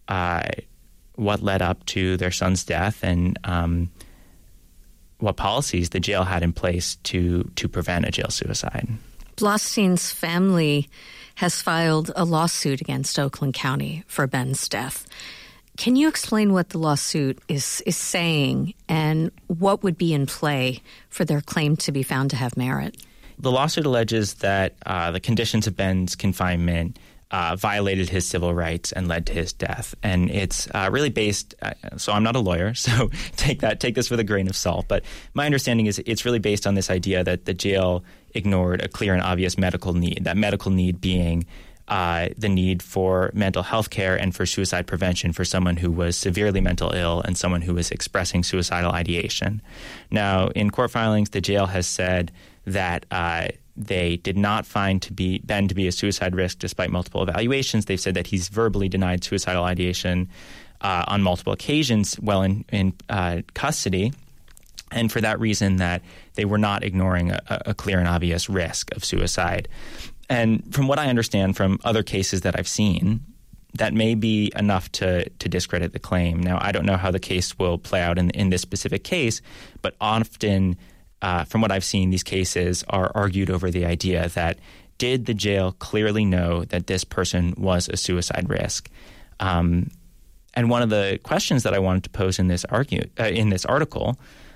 what led up to their son's death and what policies the jail had in place to prevent a jail suicide. Blostein's family has filed a lawsuit against Oakland County for Ben's death. Can you explain what the lawsuit is saying and what would be in play for their claim to be found to have merit? The lawsuit alleges that the conditions of Ben's confinement violated his civil rights and led to his death. And it's really based so I'm not a lawyer, so take this with a grain of salt. But my understanding is it's really based on this idea that the jail ignored a clear and obvious medical need, that medical need being the need for mental health care and for suicide prevention for someone who was severely mental ill and someone who was expressing suicidal ideation. Now, in court filings, the jail has said that they did not find Ben to be a suicide risk despite multiple evaluations. They've said that he's verbally denied suicidal ideation on multiple occasions while in custody, and for that reason that they were not ignoring a clear and obvious risk of suicide. And from what I understand from other cases that I've seen, that may be enough to discredit the claim. Now, I don't know how the case will play out in this specific case, but often from what I've seen, these cases are argued over the idea that did the jail clearly know that this person was a suicide risk? And one of the questions that I wanted to pose in this article,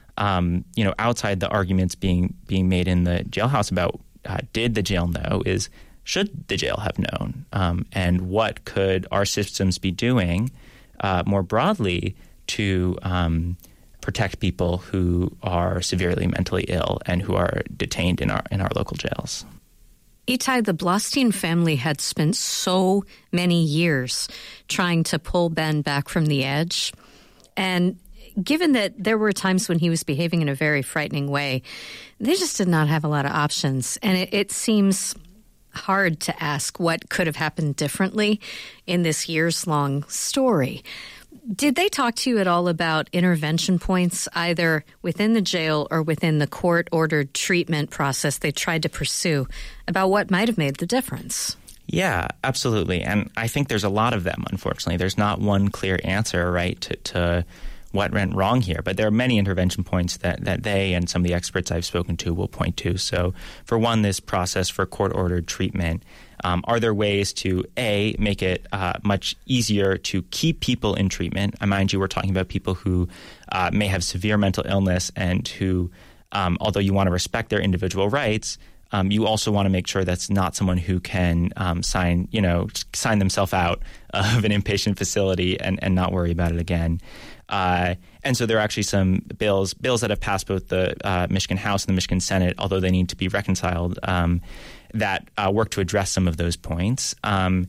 outside the arguments being made in the jailhouse about did the jail know, is should the jail have known? And what could our systems be doing more broadly to protect people who are severely mentally ill and who are detained in our local jails? Itai, the Blostein family had spent so many years trying to pull Ben back from the edge. And given that there were times when he was behaving in a very frightening way, they just did not have a lot of options. And it seems hard to ask what could have happened differently in this years-long story. Did they talk to you at all about intervention points, either within the jail or within the court-ordered treatment process they tried to pursue, about what might have made the difference? Yeah, absolutely. And I think there's a lot of them, unfortunately. There's not one clear answer, right, to what went wrong here. But there are many intervention points that they and some of the experts I've spoken to will point to. So for one, this process for court-ordered treatment, are there ways to, A, make it much easier to keep people in treatment? I mind you, we're talking about people who may have severe mental illness and who, although you want to respect their individual rights, you also want to make sure that's not someone who can sign themselves out of an inpatient facility and not worry about it again. And so there are actually some bills that have passed both the Michigan House and the Michigan Senate, although they need to be reconciled, that work to address some of those points. And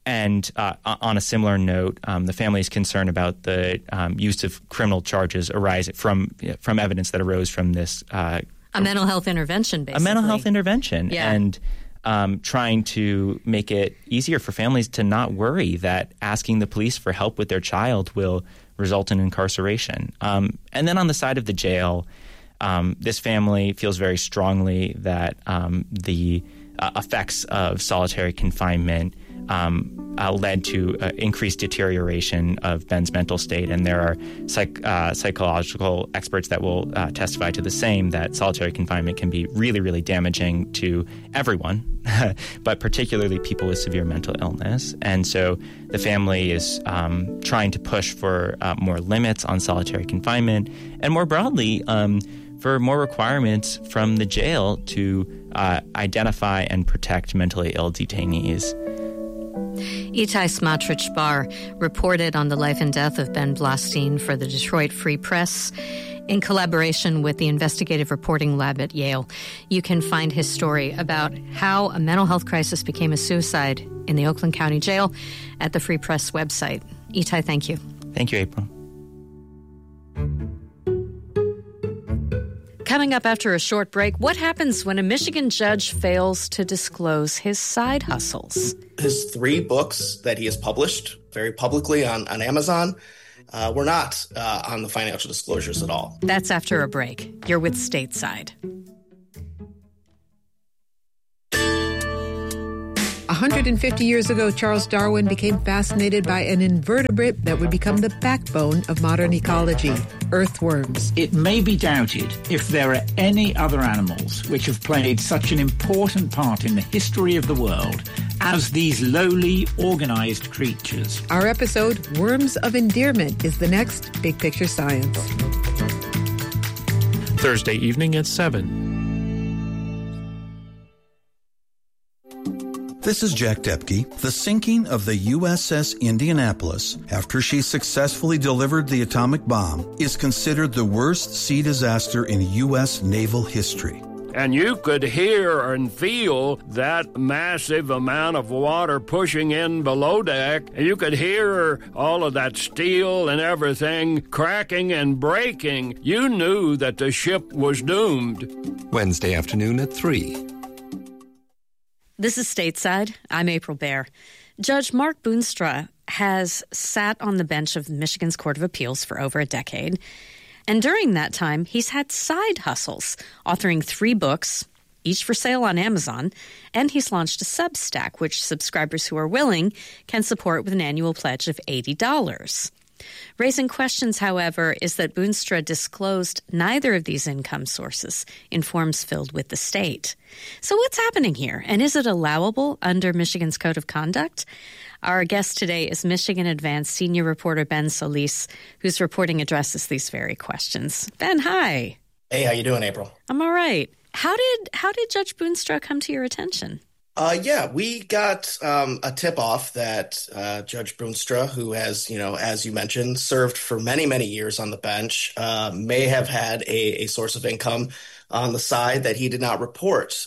on a similar note, the family is concerned about the use of criminal charges arising from evidence that arose from this a mental health intervention, basically. A mental health intervention. Yeah. And trying to make it easier for families to not worry that asking the police for help with their child will result in incarceration. And then on the side of the jail, this family feels very strongly that the effects of solitary confinement led to increased deterioration of Ben's mental state. And there are psychological experts that will testify to the same, that solitary confinement can be really, really damaging to everyone, but particularly people with severe mental illness. And so the family is trying to push for more limits on solitary confinement and more broadly for more requirements from the jail to identify and protect mentally ill detainees. Itai Smotrich-Bar reported on the life and death of Ben Blostein for the Detroit Free Press in collaboration with the Investigative Reporting Lab at Yale. You can find his story about how a mental health crisis became a suicide in the Oakland County Jail at the Free Press website. Itai, thank you. Thank you, April. Coming up after a short break, what happens when a Michigan judge fails to disclose his side hustles? His 3 books that he has published very publicly on Amazon were not on the financial disclosures at all. That's after a break. You're with Stateside. 150 years ago, Charles Darwin became fascinated by an invertebrate that would become the backbone of modern ecology, earthworms. It may be doubted if there are any other animals which have played such an important part in the history of the world as these lowly, organized creatures. Our episode, Worms of Endearment, is the next Big Picture Science. Thursday evening at 7. This is Jack Depke. The sinking of the USS Indianapolis, after she successfully delivered the atomic bomb, is considered the worst sea disaster in U.S. naval history. And you could hear and feel that massive amount of water pushing in below deck. You could hear all of that steel and everything cracking and breaking. You knew that the ship was doomed. Wednesday afternoon at 3. This is Stateside. I'm April Baer. Judge Mark Boonstra has sat on the bench of Michigan's Court of Appeals for over a decade. And during that time, he's had side hustles, authoring 3 books, each for sale on Amazon, and he's launched a Substack, which subscribers who are willing can support with an annual pledge of $80. Raising questions, however, is that Boonstra disclosed neither of these income sources in forms filled with the state. So what's happening here? And is it allowable under Michigan's Code of Conduct? Our guest today is Michigan Advance senior reporter Ben Solis, whose reporting addresses these very questions. Ben, hi. Hey, how you doing, April? I'm all right. How did Judge Boonstra come to your attention? We got a tip-off that Judge Boonstra, who has, as you mentioned, served for many, many years on the bench, may have had a source of income on the side that he did not report.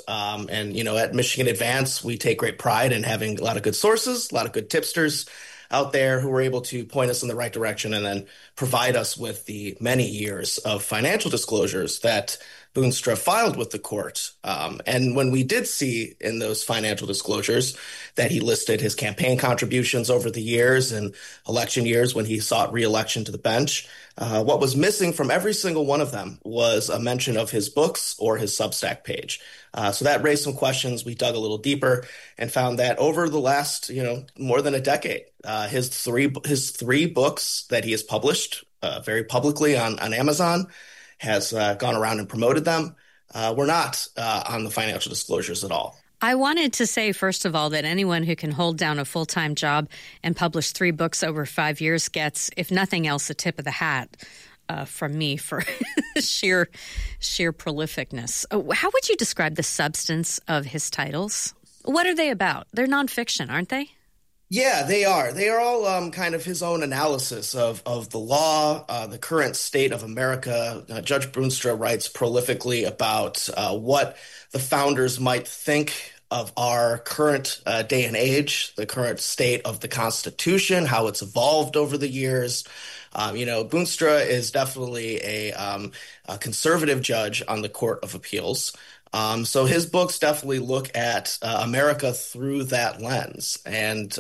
At Michigan Advance, we take great pride in having a lot of good sources, a lot of good tipsters out there who were able to point us in the right direction and then provide us with the many years of financial disclosures that Boonstra filed with the court. And when we did see in those financial disclosures that he listed his campaign contributions over the years and election years when he sought re-election to the bench, what was missing from every single one of them was a mention of his books or his Substack page. So that raised some questions. We dug a little deeper and found that over the last, more than a decade, his three books that he has published very publicly on Amazon has gone around and promoted them. We're not on the financial disclosures at all. I wanted to say, first of all, that anyone who can hold down a full-time job and publish 3 books over 5 years gets, if nothing else, a tip of the hat from me for sheer prolificness. How would you describe the substance of his titles? What are they about? They're nonfiction, aren't they? Yeah, they are. They are all kind of his own analysis of the law, the current state of America. Judge Boonstra writes prolifically about what the founders might think of our current day and age, the current state of the Constitution, how it's evolved over the years. Boonstra is definitely a conservative judge on the Court of Appeals. So his books definitely look at America through that lens and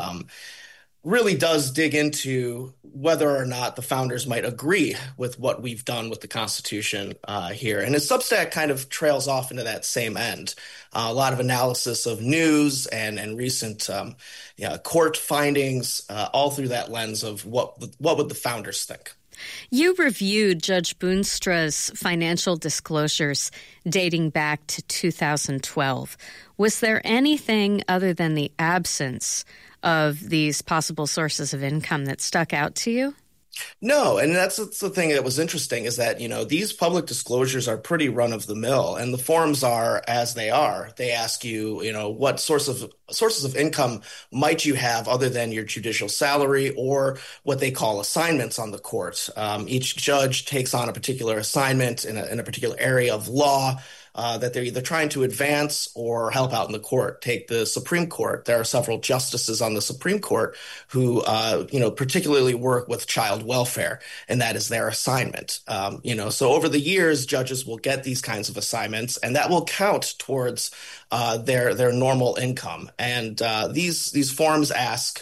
really does dig into whether or not the founders might agree with what we've done with the Constitution here. And his Substack kind of trails off into that same end. A lot of analysis of news and recent court findings, all through that lens of what would the founders think. You reviewed Judge Boonstra's financial disclosures dating back to 2012. Was there anything other than the absence of these possible sources of income that stuck out to you? No, and that's the thing that was interesting is that, these public disclosures are pretty run-of-the-mill, and the forms are as they are. They ask you, what sources of income might you have other than your judicial salary or what they call assignments on the court. Each judge takes on a particular assignment in a particular area of law that they're either trying to advance or help out in the court. Take the Supreme Court. There are several justices on the Supreme Court who, particularly work with child welfare, and that is their assignment. So over the years, judges will get these kinds of assignments, and that will count towards their normal income. And these forms ask,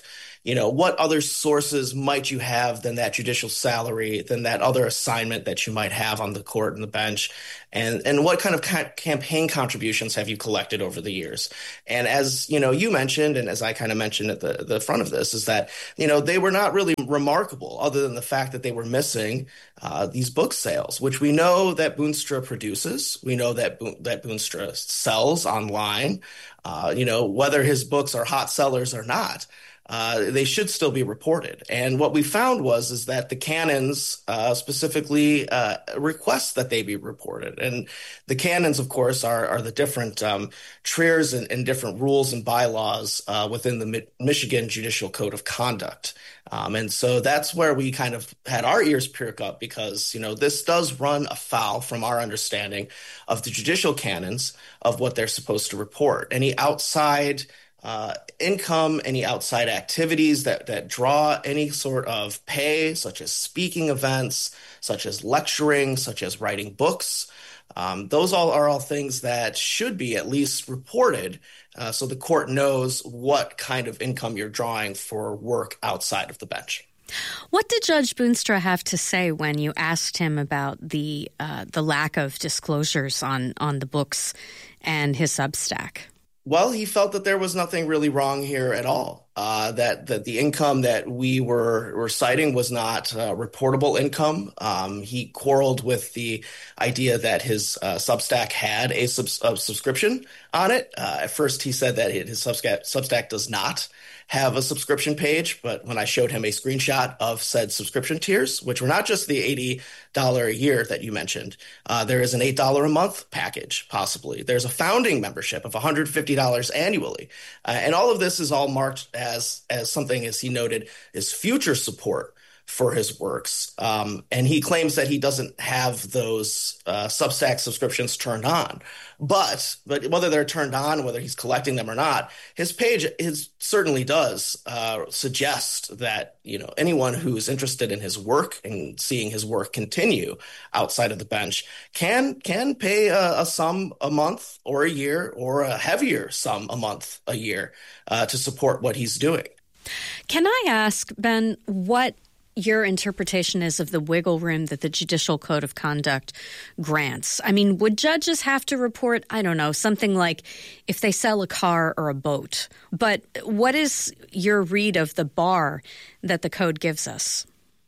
what other sources might you have than that judicial salary, than that other assignment that you might have on the court and the bench? And what kind of campaign contributions have you collected over the years? And as, you mentioned, and as I kind of mentioned at the front of this, is that, they were not really remarkable other than the fact that they were missing these book sales, which we know that Boonstra produces. We know that Boonstra sells online. Whether his books are hot sellers or not, they should still be reported. And what we found is that the canons specifically request that they be reported. And the canons, of course, are the different tiers and different rules and bylaws within the Michigan Judicial Code of Conduct. And so that's where we kind of had our ears perk up because, this does run afoul from our understanding of the judicial canons of what they're supposed to report. Any outside income, any outside activities that draw any sort of pay, such as speaking events, such as lecturing, such as writing books. Those are all things that should be at least reported so the court knows what kind of income you're drawing for work outside of the bench. What did Judge Boonstra have to say when you asked him about the lack of disclosures on the books and his Substack? Well, he felt that there was nothing really wrong here at all, that the income that we were citing was not reportable income. He quarreled with the idea that his Substack had a subscription on it. At first, he said that his Substack does not have a subscription page, but when I showed him a screenshot of said subscription tiers, which were not just the $80 a year that you mentioned, there is an $8 a month package, possibly. There's a founding membership of $150 annually. And all of this is all marked as something, as he noted, is future support for his works. And he claims that he doesn't have those Substack subscriptions turned on. But whether they're turned on, whether he's collecting them or not, his page certainly does suggest that anyone who's interested in his work and seeing his work continue outside of the bench can pay a sum a month or a year, or a heavier sum a month a year to support what he's doing. Can I ask, Ben, what your interpretation is of the wiggle room that the Judicial Code of Conduct grants? I mean, would judges have to report, I don't know, something like if they sell a car or a boat? But what is your read of the bar that the code gives us?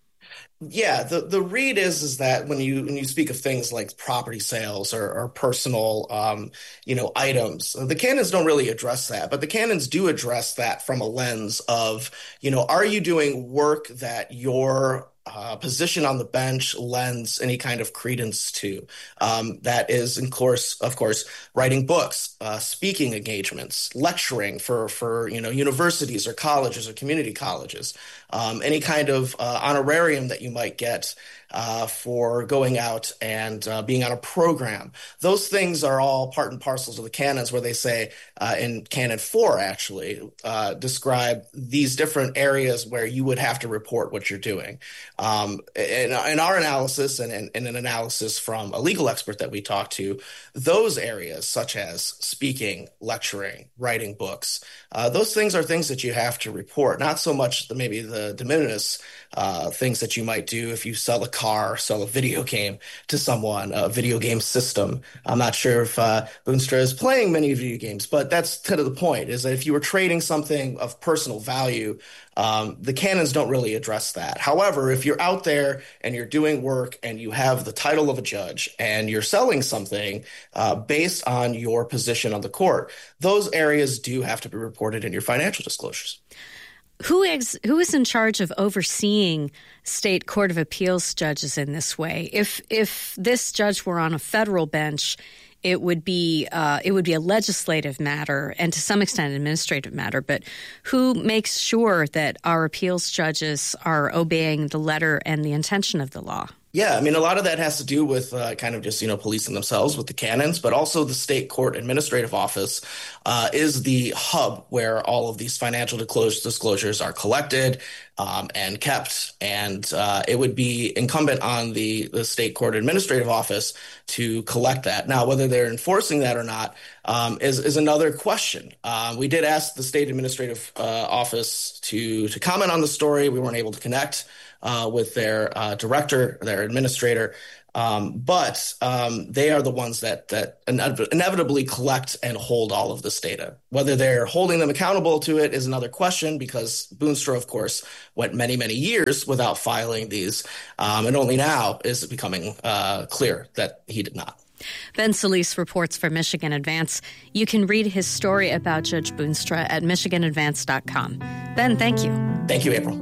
Yeah, the read is that when you speak of things like property sales or personal items, the canons don't really address that, but the canons do address that from a lens of, are you doing work that your position on the bench lends any kind of credence to? That is, of course, writing books, speaking engagements, lecturing for universities or colleges or community colleges, any kind of honorarium that you might get for going out and being on a program. Those things are all part and parcels of the canons, where they say in Canon 4, actually, describe these different areas where you would have to report what you're doing. In our analysis and an analysis from a legal expert that we talked to, those areas such as speaking, lecturing, writing books, those things are things that you have to report, not so much maybe the de minimis things that you might do if you sell a car, sell a video game to someone, a video game system. I'm not sure if Boonstra is playing many video games, but that's kind of the point, is that if you were trading something of personal value, the canons don't really address that. However, if you're out there and you're doing work and you have the title of a judge and you're selling something based on your position on the court, those areas do have to be reported in your financial disclosures. Who is in charge of overseeing state court of appeals judges in this way? If this judge were on a federal bench, it would be a legislative matter and to some extent an administrative matter. But who makes sure that our appeals judges are obeying the letter and the intention of the law? Yeah, I mean, a lot of that has to do with kind of just, policing themselves with the canons, but also the state court administrative office is the hub where all of these financial disclosures are collected. and kept. And it would be incumbent on the state court administrative office to collect that. Now, whether they're enforcing that or not is another question. We did ask the state administrative office to comment on the story. We weren't able to connect with their director, their administrator. But they are the ones that inevitably collect and hold all of this data. Whether they're holding them accountable to it is another question, because Boonstra, of course, went many, many years without filing these, and only now is it becoming clear that he did not. Ben Solis reports for Michigan Advance. You can read his story about Judge Boonstra at MichiganAdvance.com. Ben, thank you. Thank you, April.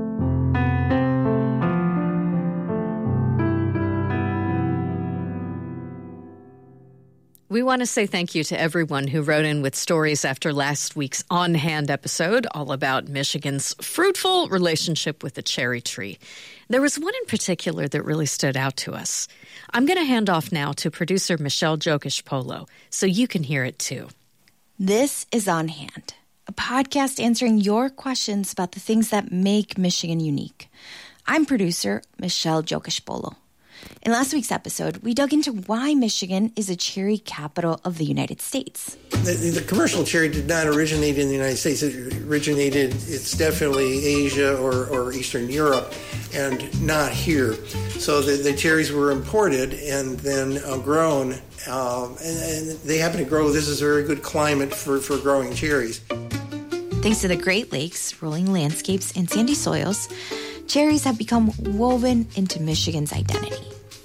We want to say thank you to everyone who wrote in with stories after last week's On Hand episode, all about Michigan's fruitful relationship with the cherry tree. There was one in particular that really stood out to us. I'm going to hand off now to producer Michelle Jokish-Polo, so you can hear it too. This is On Hand, a podcast answering your questions about the things that make Michigan unique. I'm producer Michelle Jokish-Polo. In last week's episode, we dug into why Michigan is a cherry capital of the United States. The commercial cherry did not originate in the United States. It's definitely Asia or Eastern Europe, and not here. So the cherries were imported and then grown, and they happen to grow. This is a very good climate for growing cherries. Thanks to the Great Lakes, rolling landscapes, and sandy soils, cherries have become woven into Michigan's identity.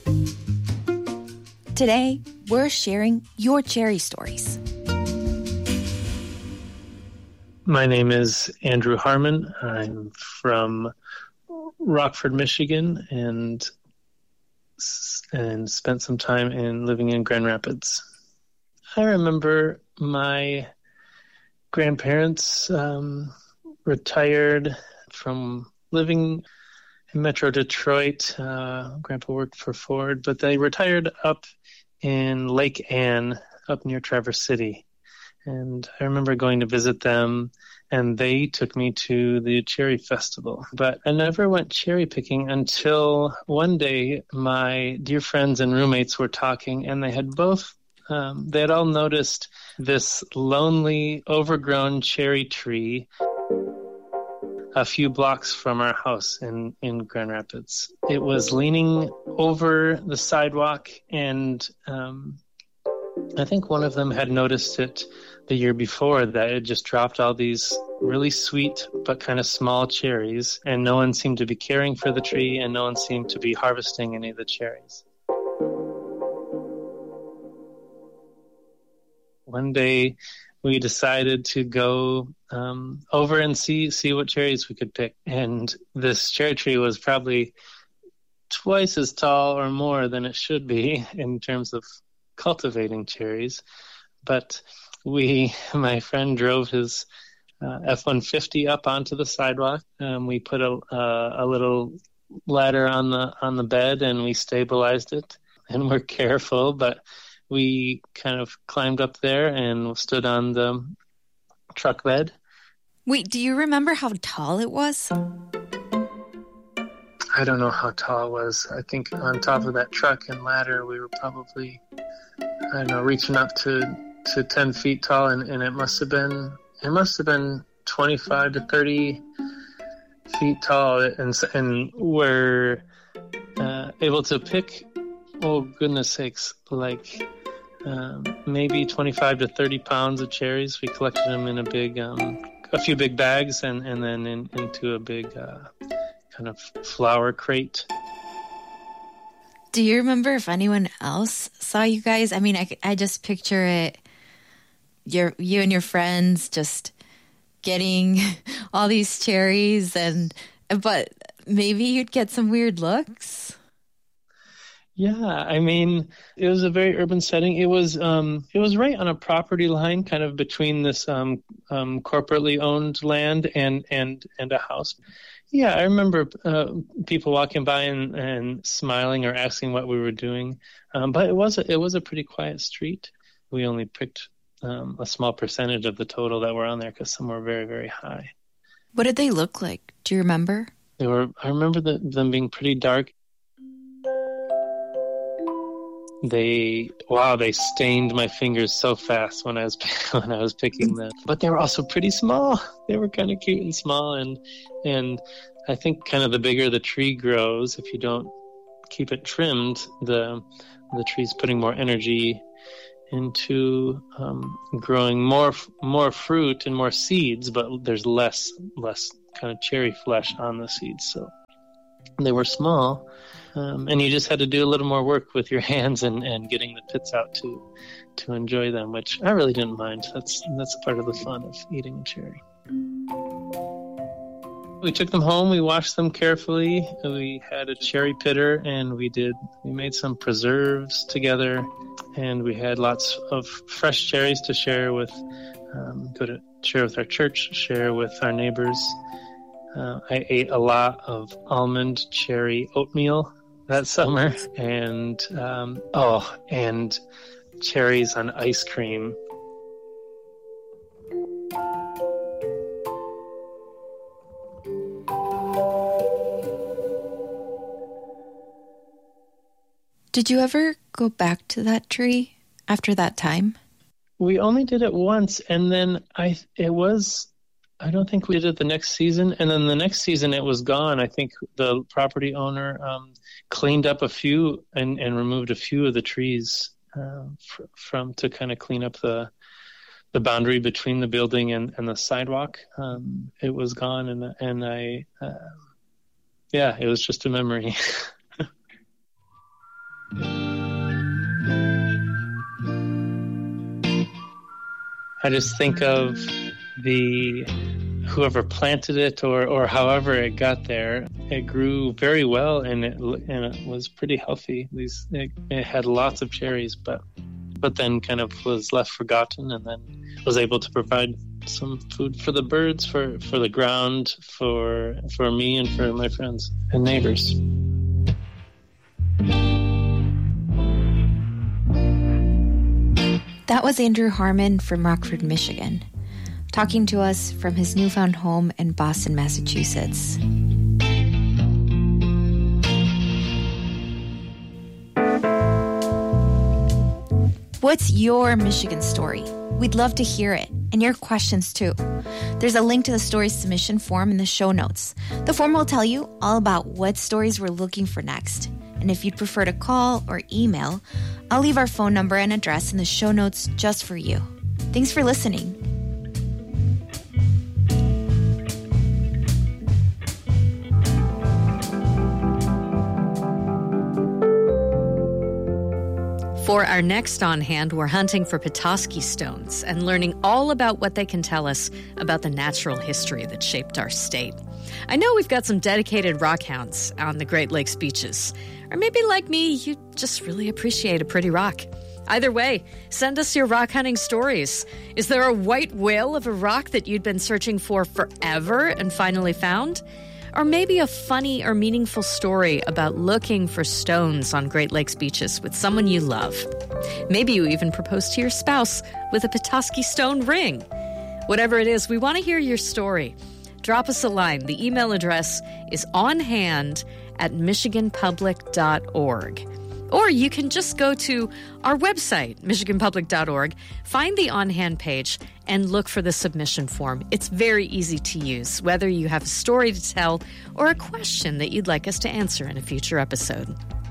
Today, we're sharing your cherry stories. My name is Andrew Harmon. I'm from Rockford, Michigan, and spent some time living in Grand Rapids. I remember my grandparents retired from living in Metro Detroit. Grandpa worked for Ford, but they retired up in Lake Ann, up near Traverse City. And I remember going to visit them, and they took me to the cherry festival. But I never went cherry picking until one day my dear friends and roommates were talking, and they had all noticed this lonely, overgrown cherry tree a few blocks from our house in Grand Rapids. It was leaning over the sidewalk, and I think one of them had noticed it the year before, that it just dropped all these really sweet but kind of small cherries, and no one seemed to be caring for the tree, and no one seemed to be harvesting any of the cherries. One day, we decided to go over and see what cherries we could pick. And this cherry tree was probably twice as tall or more than it should be in terms of cultivating cherries. But my friend drove his F-150 up onto the sidewalk. We put a little ladder on the bed, and we stabilized it. And we're careful, but we kind of climbed up there and stood on the truck bed. Wait, do you remember how tall it was? I don't know how tall it was. I think on top of that truck and ladder, we were probably, reaching up to 10 feet tall, and it must have been 25 to 30 feet tall, and we're able to pick, oh goodness sakes, like maybe 25 to 30 pounds of cherries. We collected them in a few big bags, and then into a big kind of flower crate. Do you remember if anyone else saw you guys? I mean, I just picture it, you and your friends just getting all these cherries, but maybe you'd get some weird looks. Yeah, I mean, it was a very urban setting. It was right on a property line, kind of between this corporately owned land and a house. Yeah, I remember people walking by and smiling or asking what we were doing. But it was a pretty quiet street. We only picked a small percentage of the total that were on there because some were very, very high. What did they look like? Do you remember? I remember them being pretty dark. They stained my fingers so fast when I was picking them. But they were also pretty small. They were kind of cute and small, and I think kind of the bigger the tree grows, if you don't keep it trimmed, the tree's putting more energy into growing more fruit and more seeds, but there's less kind of cherry flesh on the seeds. So they were small, and you just had to do a little more work with your hands and getting the pits out to enjoy them, which I really didn't mind. That's part of the fun of eating a cherry. We took them home, we washed them carefully, we had a cherry pitter, and we made some preserves together, and we had lots of fresh cherries to share with our church, share with our neighbors. I ate a lot of almond cherry oatmeal that summer, and cherries on ice cream. Did you ever go back to that tree after that time? We only did it once, and then I don't think we did it the next season, and then the next season it was gone. I think the property owner cleaned up a few and removed a few of the trees to kind of clean up the boundary between the building and the sidewalk. It was gone, and I it was just a memory. I just think of whoever planted it or however it got there. It grew very well, and it was pretty healthy. It had lots of cherries, but then kind of was left forgotten, and then was able to provide some food for the birds, for the ground, for me, and for my friends and neighbors. That was Andrew Harmon from Rockford, Michigan, talking to us from his newfound home in Boston, Massachusetts. What's your Michigan story? We'd love to hear it, and your questions too. There's a link to the story submission form in the show notes. The form will tell you all about what stories we're looking for next. And if you'd prefer to call or email, I'll leave our phone number and address in the show notes just for you. Thanks for listening. For our next On Hand, we're hunting for Petoskey stones and learning all about what they can tell us about the natural history that shaped our state. I know we've got some dedicated rock hounds on the Great Lakes beaches. Or maybe like me, you just really appreciate a pretty rock. Either way, send us your rock hunting stories. Is there a white whale of a rock that you'd been searching for forever and finally found? Or maybe a funny or meaningful story about looking for stones on Great Lakes beaches with someone you love. Maybe you even proposed to your spouse with a Petoskey stone ring. Whatever it is, we want to hear your story. Drop us a line. The email address is onhand@michiganpublic.org. Or you can just go to our website, michiganpublic.org, find the On Hand page, and look for the submission form. It's very easy to use, whether you have a story to tell or a question that you'd like us to answer in a future episode.